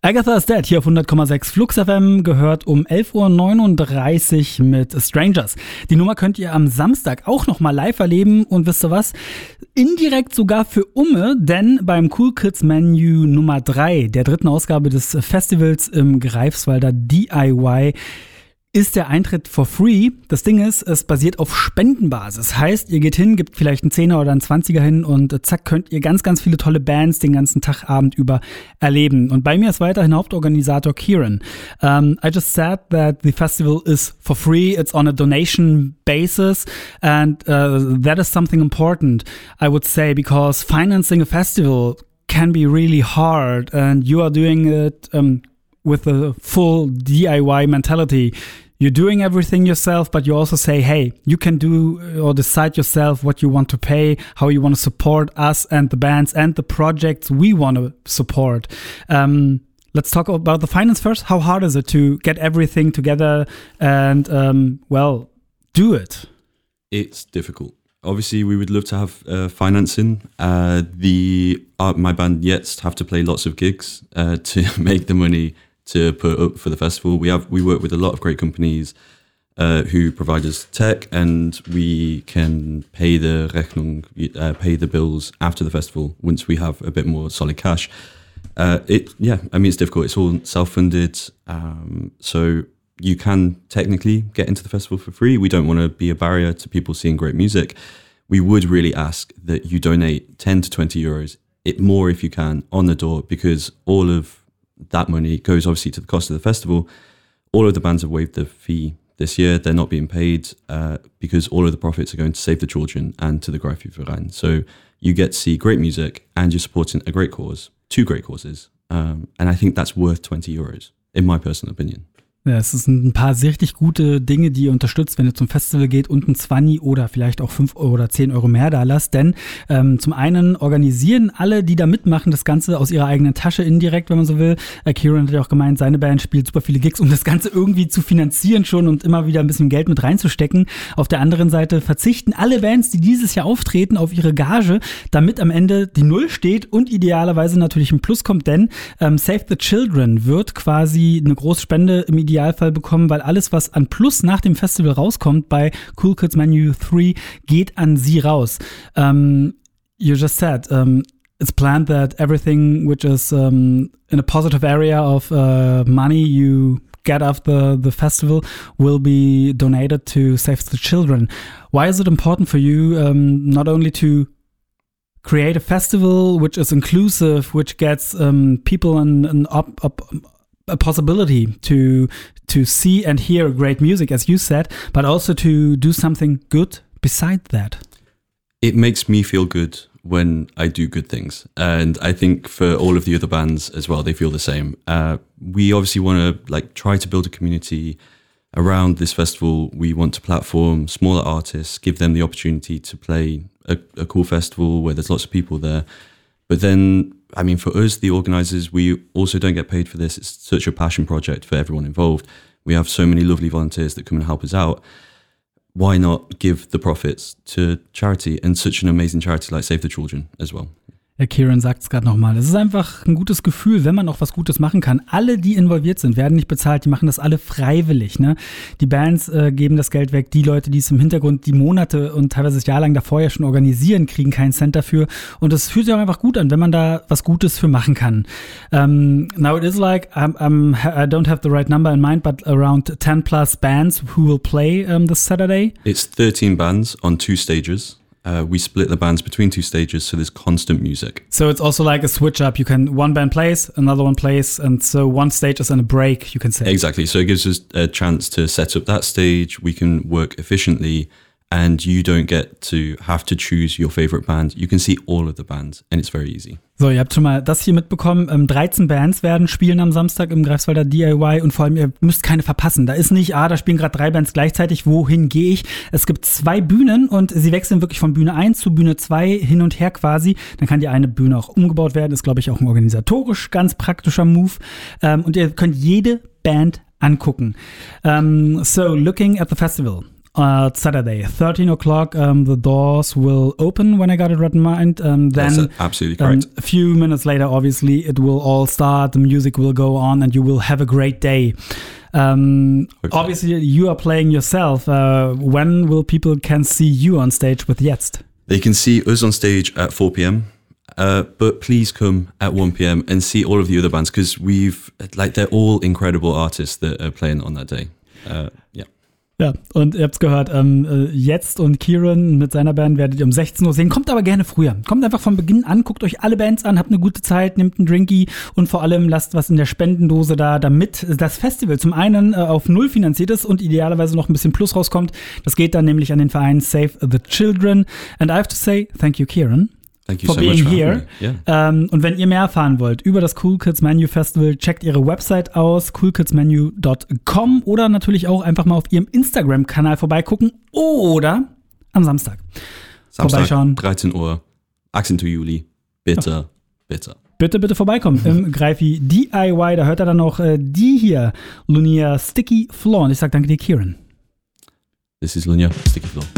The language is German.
Agatha is Dead hier auf 100,6 Flux FM, gehört um 11.39 Uhr mit Strangers. Die Nummer könnt ihr am Samstag auch nochmal live erleben und wisst ihr was? Indirekt sogar für Umme, denn beim Cool Kids Menu Nummer 3, der dritten Ausgabe des Festivals im Greifswalder DIY, ist der Eintritt for free. Das Ding ist, es basiert auf Spendenbasis. Heißt, ihr geht hin, gebt vielleicht einen 10er oder einen 20er hin und zack, könnt ihr ganz, ganz viele tolle Bands den ganzen Abend über erleben. Und bei mir ist weiterhin Hauptorganisator Kieran. I just said that the festival is for free. It's on a donation basis. And that is something important, I would say, because financing a festival can be really hard. And you are doing it with a full DIY mentality. You're doing everything yourself, but you also say, hey, you can do or decide yourself what you want to pay, how you want to support us and the bands and the projects we want to support. Let's talk about the finance first. How hard is it to get everything together and, do it? It's difficult. Obviously, we would love to have financing. My band Jetzt have to play lots of gigs to make the money to put up for the festival. We work with a lot of great companies who provide us tech, and we can pay the Rechnung, pay the bills after the festival once we have a bit more solid cash. It's difficult. It's all self-funded, so you can technically get into the festival for free. We don't want to be a barrier to people seeing great music. We would really ask that you donate 10 to 20 euros, more if you can, on the door, because all of that money goes obviously to the cost of the festival. All of the bands have waived the fee this year. They're not being paid because all of the profits are going to Save the Children and to the Greifswalder. So you get to see great music and you're supporting a great cause, two great causes. And I think that's worth 20 euros, in my personal opinion. Ja, es sind ein paar sehr richtig gute Dinge, die ihr unterstützt, wenn ihr zum Festival geht und ein 20 oder vielleicht auch 5 oder 10 Euro mehr da lasst. Denn zum einen organisieren alle, die da mitmachen, das Ganze aus ihrer eigenen Tasche indirekt, wenn man so will. Kieran hat ja auch gemeint, seine Band spielt super viele Gigs, um das Ganze irgendwie zu finanzieren schon und immer wieder ein bisschen Geld mit reinzustecken. Auf der anderen Seite verzichten alle Bands, die dieses Jahr auftreten, auf ihre Gage, damit am Ende die Null steht und idealerweise natürlich ein Plus kommt, denn Save the Children wird quasi eine Großspende im Idealfall bekommen, weil alles, was an Plus nach dem Festival rauskommt bei Cool Kids Menu 3, geht an sie raus. You just said, it's planned that everything which is in a positive area of money you get after the festival will be donated to Save the Children. Why is it important for you not only to create a festival which is inclusive, which gets people a possibility to see and hear great music, as you said, but also to do something good beside that? It makes me feel good when I do good things. And I think for all of the other bands as well, they feel the same. We obviously want to try to build a community around this festival. We want to platform smaller artists, give them the opportunity to play a cool festival where there's lots of people there. But then, for us, the organisers, we also don't get paid for this. It's such a passion project for everyone involved. We have so many lovely volunteers that come and help us out. Why not give the profits to charity, and such an amazing charity like Save the Children as well? Ja, Kieran sagt es gerade nochmal. Es ist einfach ein gutes Gefühl, wenn man auch was Gutes machen kann. Alle, die involviert sind, werden nicht bezahlt. Die machen das alle freiwillig. Ne? Die Bands geben das Geld weg. Die Leute, die es im Hintergrund die Monate und teilweise das Jahr lang davor ja schon organisieren, kriegen keinen Cent dafür. Und es fühlt sich auch einfach gut an, wenn man da was Gutes für machen kann. Now it is like, I don't have the right number in mind, but around 10 plus bands who will play this Saturday. It's 13 bands on 2 stages. We split the bands between 2 stages, so there's constant music. So it's also like a switch up. One band plays, another one plays, and so one stage is in a break, you can say. Exactly. So it gives us a chance to set up that stage. We can work efficiently, and you don't get to have to choose your favorite band. You can see all of the bands, and it's very easy. So, ihr habt schon mal das hier mitbekommen. 13 Bands werden spielen am Samstag im Greifswalder DIY und vor allem, ihr müsst keine verpassen. Da ist nicht, da spielen gerade 3 Bands gleichzeitig, wohin gehe ich? Es gibt 2 Bühnen und sie wechseln wirklich von Bühne 1 zu Bühne 2 hin und her quasi. Dann kann die eine Bühne auch umgebaut werden. Ist, glaube ich, auch ein organisatorisch ganz praktischer Move. Und ihr könnt jede Band angucken. So, looking at the festival. Saturday, 13 o'clock, the doors will open when I got it right in mind. That's Then absolutely correct. a few minutes later, obviously, it will all start, the music will go on, and you will have a great day. Obviously, you are playing yourself. When will people can see you on stage with Jetzt? They can see us on stage at 4 p.m. But please come at 1 p.m. and see all of the other bands, because they're all incredible artists that are playing on that day. Yeah. Ja, und ihr habt's gehört, Jetzt und Kieran mit seiner Band werdet ihr um 16 Uhr sehen. Kommt aber gerne früher. Kommt einfach von Beginn an, guckt euch alle Bands an, habt eine gute Zeit, nehmt einen Drinky und vor allem lasst was in der Spendendose da, damit das Festival zum einen auf Null finanziert ist und idealerweise noch ein bisschen Plus rauskommt. Das geht dann nämlich an den Verein Save the Children. And I have to say, thank you, Kieran. Thank you for so being much for here. having me. Yeah. Und wenn ihr mehr erfahren wollt über das Cool Kids Menu Festival, checkt ihre Website aus, coolkidsmenu.com, oder natürlich auch einfach mal auf ihrem Instagram-Kanal vorbeigucken oder am Samstag vorbeischauen. 13 Uhr, 18. Juli. Bitte, bitte. Bitte vorbeikommen im Greifi DIY. Da hört er dann noch die hier, Lunia Sticky Floor. Und ich sag danke dir, Kieran. This is Lunia Sticky Floor.